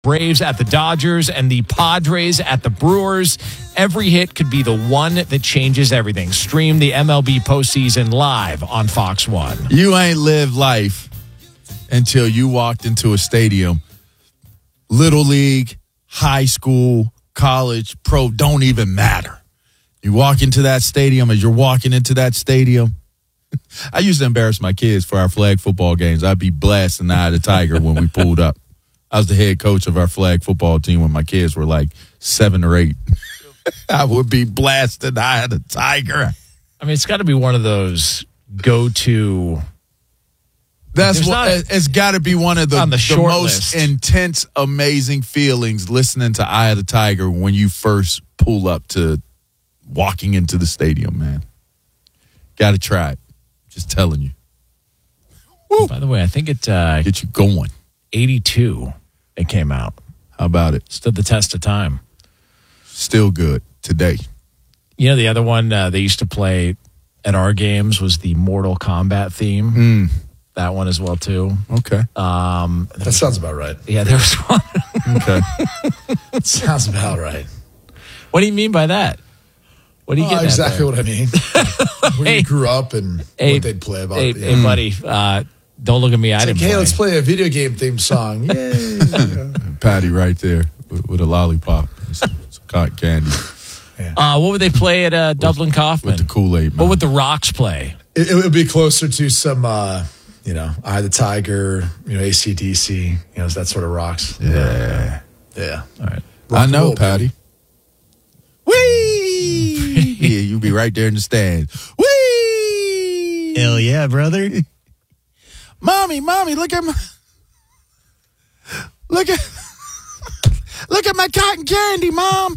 Braves at the Dodgers and the Padres at the Brewers. Every hit could be the one that changes everything. Stream the MLB postseason live on Fox 1. You ain't lived life until you walked into a stadium. Little league, high school, college, pro, don't even matter. You walk into that stadium, as you're walking into that stadium. I used to embarrass my kids for our flag football games. I'd be blasting the Eye of the Tiger when we pulled up. I was the head coach of our flag football team when my kids were like 7 or 8. I would be blasting the Eye of the Tiger. I mean, it's got to be one of those go-to. It's got to be one of the most list. intense, amazing feelings listening to Eye of the Tiger when you first pull up to walking into the stadium, man. Got to try it. Just telling you. Woo. By the way, I think it get you going. 82. It came out. How about it? Stood the test of time. Still good today. You know, the other one they used to play at our games was the Mortal Kombat theme. That one as well, too. Okay. That sounds about right. Yeah, there was one. Okay. Sounds about right. What do you mean by that? What do you get exactly what I mean. Where you grew up and what they'd play about. Hey, buddy, don't look at me. I didn't play. Hey, let's play a video game theme song. Yay. Patty right there with a lollipop. Some cotton candy. Yeah. What would they play at Dublin Kaufman? With the Kool-Aid, man. What would the Rocks play? It would be closer to some, Eye of the Tiger, AC/DC, that sort of rocks. Yeah. Yeah. All right. I know, Patty. Whee! Yeah, you'll be right there in the stand. Whee! Hell yeah, brother. Mommy, look at my cotton candy, Mom.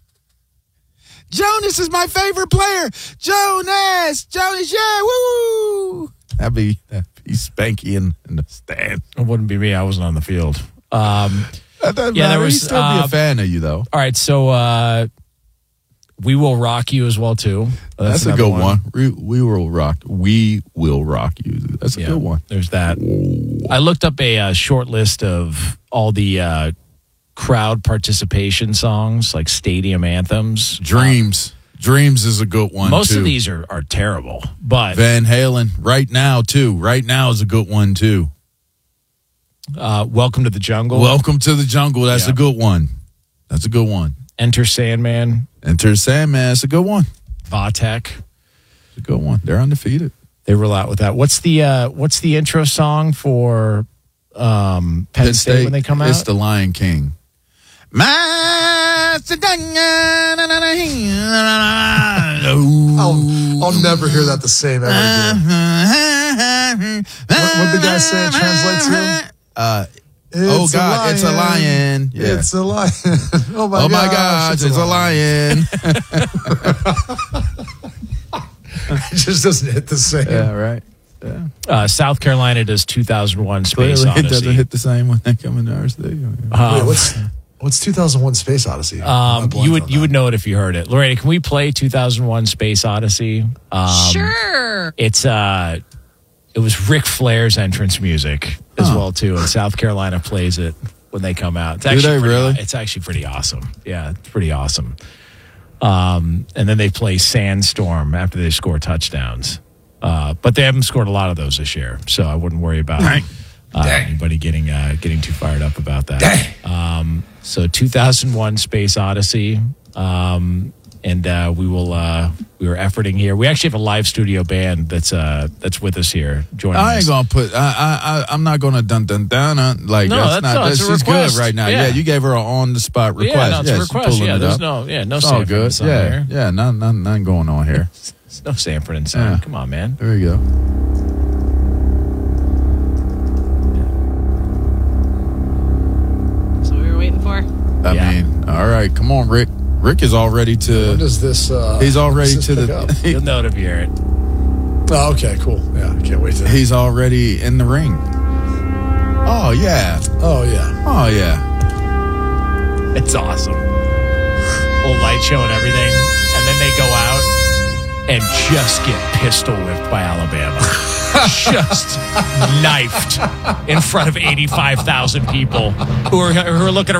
Jonas is my favorite player. Jonas, yeah, woo! That'd be Spanky in the stand. It wouldn't be me. I wasn't on the field. There was still be a fan of you, though. All right, so We Will Rock You as well, too. That's a good one. We Will Rock. We Will Rock You. That's a good one. There's that. I looked up a short list of all the crowd participation songs, like stadium anthems. Dreams is a good one, Most too. of these are terrible, but Van Halen, Right Now, too. Right Now is a good one, too. Welcome to the Jungle. Welcome to the Jungle. That's a good one. That's a good one. Enter Sandman. Enter Sandman. That's a good one. Vatek. It's a good one. They're undefeated. They roll out with that. What's the intro song for Penn State when they come out? It's The Lion King. I'll never hear that the same ever again. What the guy say it translates to? It's a lion. Yeah. It's a lion. Oh my gosh, it's a lion. It just doesn't hit the same. Yeah, right. Yeah. South Carolina does 2001 Space Odyssey. It doesn't hit the same when they come into our stadium. What's 2001 Space Odyssey? You would know it if you heard it. Lorena, can we play 2001 Space Odyssey? Sure. It was Ric Flair's entrance music as well too, and South Carolina plays it when they come out. It's actually pretty awesome. Yeah, it's pretty awesome. And then they play Sandstorm after they score touchdowns. But they haven't scored a lot of those this year, so I wouldn't worry about anybody getting too fired up about that. So 2001 Space Odyssey, and we were efforting here. We actually have a live studio band that's with us here joining us. I ain't gonna put. I'm not gonna dun like no, that's she's good right now. Yeah, you gave her an on the spot request. Yeah, no, it's a request. Yeah, there's no all good. Here. Yeah, nothing going on here. There's no Sanford and Son. Yeah. Come on, man. There you go. That's what we were waiting for. I mean, all right, come on, Rick. Rick is all ready to. When does this? He's all ready to You'll know it if you hear it. Oh, okay, cool. Yeah, I can't wait to. He's already in the ring. Oh yeah. Oh yeah. Oh yeah. It's awesome. Whole light show and everything, and then they go out. and just get pistol whipped by Alabama. Just knifed in front of 85,000 people who are looking